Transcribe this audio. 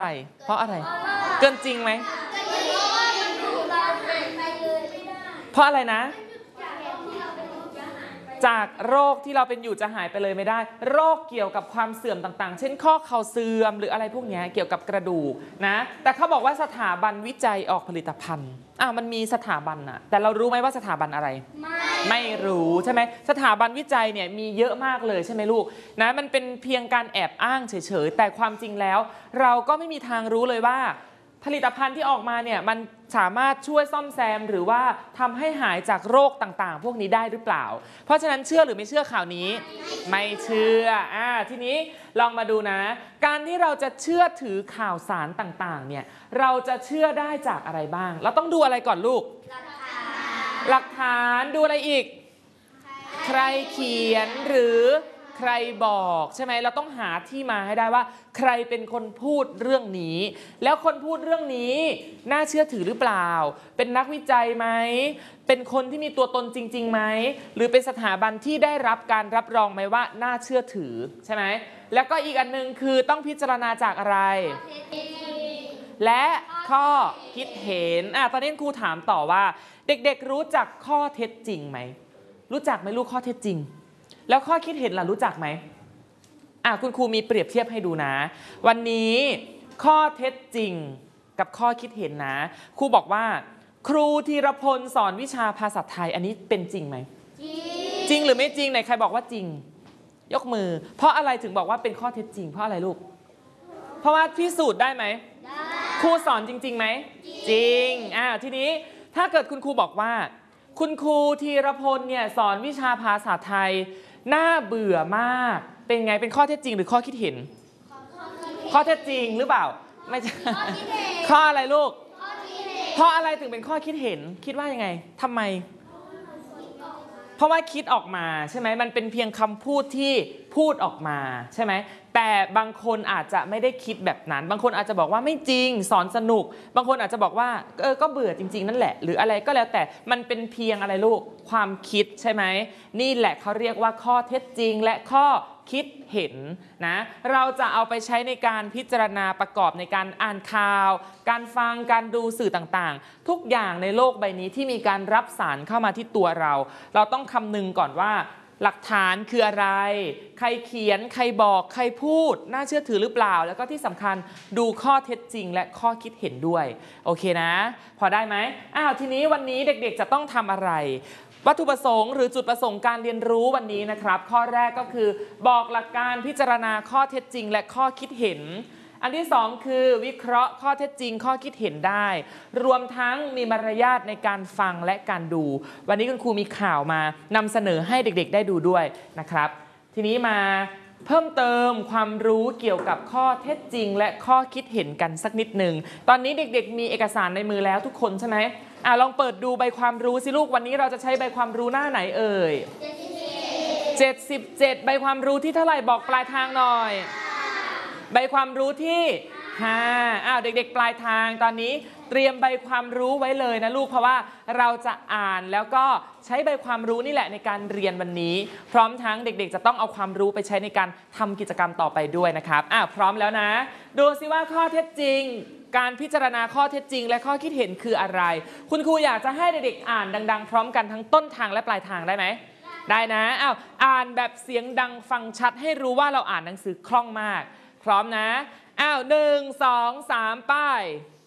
เพราะอะไรเกินจริงไหมเพราะอะไรนะจากโรคที่เราเป็นอยู่จะหายไปเลยไม่ได้โรคเกี่ยวกับความเสื่อมต่างๆเช่นข้อเข่าเสื่อมหรืออะไรพวกนี้เกี่ยวกับกระดูกนะแต่เขาบอกว่าสถาบันวิจัยออกผลิตภัณฑ์มันมีสถาบันอะแต่เรารู้ไหมว่าสถาบันอะไรไม่รู้ใช่ไหมสถาบันวิจัยเนี่ยมีเยอะมากเลยใช่ไหมลูกนะมันเป็นเพียงการแอบอ้างเฉยๆแต่ความจริงแล้วเราก็ไม่มีทางรู้เลยว่าผลิตภัณฑ์ที่ออกมาเนี่ยมันสามารถช่วยซ่อมแซมหรือว่าทำให้หายจากโรคต่างๆพวกนี้ได้หรือเปล่าเพราะฉะนั้นเชื่อหรือไม่เชื่อข่าวนี้ไม่เชื่อทีนี้ลองมาดูนะการที่เราจะเชื่อถือข่าวสารต่างๆเนี่ยเราจะเชื่อได้จากอะไรบ้างเราต้องดูอะไรก่อนลูกหลักฐานดูอะไรอีกใครเขียนหรือใครบอกใช่ไหมเราต้องหาที่มาให้ได้ว่าใครเป็นคนพูดเรื่องนี้แล้วคนพูดเรื่องนี้น่าเชื่อถือหรือเปล่าเป็นนักวิจัยไหมเป็นคนที่มีตัวตนจริงๆไหมหรือเป็นสถาบันที่ได้รับการรับรองไหมว่าน่าเชื่อถือใช่ไหมแล้วก็อีกอันนึงคือต้องพิจารณาจากอะไรและข้อคิดเห็นตอนนี้ครูถามต่อว่าเด็กๆรู้จักข้อเท็จจริงไหมรู้จักไหมลูกข้อเท็จจริงแล้วข้อคิดเห็นล่ะรู้จักไหมคุณครูมีเปรียบเทียบให้ดูนะวันนี้ข้อเท็จจริงกับข้อคิดเห็นนะครูบอกว่าครูธีรพลสอนวิชาภาษาไทยอันนี้เป็นจริงไหมจริงหรือไม่จริงไหนใครบอกว่าจริงยกมือเพราะอะไรถึงบอกว่าเป็นข้อเท็จจริงเพราะอะไรลูกเพราะว่าพิสูจน์ได้ไหมครูสอนจริงๆไหมจริงทีนี้ถ้าเกิดคุณครูบอกว่าคุณครูธีรพลเนี่ยสอนวิชาภาษาไทยน่าเบื่อมากเป็นไงเป็นข้อเท็จจริงหรือข้อคิดเห็นข้อเท็จจริงหรือเปล่าไม่ใช่ข้ออะไรลูกเพราะอะไรถึงเป็นข้อคิดเห็นคิดว่ายังไงทำไมเพราะว่าคิดออกมาใช่ไหมมันเป็นเพียงคำพูดที่พูดออกมาใช่ไหมแต่บางคนอาจจะไม่ได้คิดแบบนั้นบางคนอาจจะบอกว่าไม่จริงสอนสนุกบางคนอาจจะบอกว่าก็เบื่อจริงๆนั่นแหละหรืออะไรก็แล้วแต่มันเป็นเพียงอะไรลูกความคิดใช่ไหมนี่แหละเขาเรียกว่าข้อเท็จจริงและข้อคิดเห็นนะเราจะเอาไปใช้ในการพิจารณาประกอบในการอ่านข่าวการฟังการดูสื่อต่างๆทุกอย่างในโลกใบนี้ที่มีการรับสารเข้ามาที่ตัวเราต้องคำนึงก่อนว่าหลักฐานคืออะไรใครเขียนใครบอกใครพูดน่าเชื่อถือหรือเปล่าแล้วก็ที่สำคัญดูข้อเท็จจริงและข้อคิดเห็นด้วยโอเคนะพอได้ไหมทีนี้วันนี้เด็กๆจะต้องทำอะไรวัตถุประสงค์หรือจุดประสงค์การเรียนรู้วันนี้นะครับข้อแรกก็คือบอกหลักการพิจารณาข้อเท็จจริงและข้อคิดเห็นอันที่สองคือวิเคราะห์ข้อเท็จจริงข้อคิดเห็นได้รวมทั้งมีมารยาทในการฟังและการดูวันนี้คุณครูมีข่าวมานำเสนอให้เด็กๆได้ดูด้วยนะครับทีนี้มาเพิ่มเติมความรู้เกี่ยวกับข้อเท็จจริงและข้อคิดเห็นกันสักนิดหนึ่งตอนนี้เด็กๆมีเอกสารในมือแล้วทุกคนใช่ไหมลองเปิดดูใบความรู้สิลูกวันนี้เราจะใช้ใบความรู้หน้าไหนเอ่ย77ใบความรู้ที่เท่าไหร่บอกปลายทางหน่อยใบความรู้ที่5เด็กๆปลายทางตอนนี้เตรียมใบความรู้ไว้เลยนะลูกเพราะว่าเราจะอ่านแล้วก็ใช้ใบความรู้นี่แหละในการเรียนวันนี้พร้อมทั้งเด็กๆจะต้องเอาความรู้ไปใช้ในการทำกิจกรรมต่อไปด้วยนะครับพร้อมแล้วนะดูสิว่าข้อเท็จจริงการพิจารณาข้อเท็จจริงและข้อคิดเห็นคืออะไรคุณครูอยากจะให้เด็กๆอ่านดังๆพร้อมกันทั้งต้นทางและปลายทางได้ไหมได้นะอ่านแบบเสียงดังฟังชัดให้รู้ว่าเราอ่านหนังสือคล่องมากพร้อมนะ1 2 3ป้าย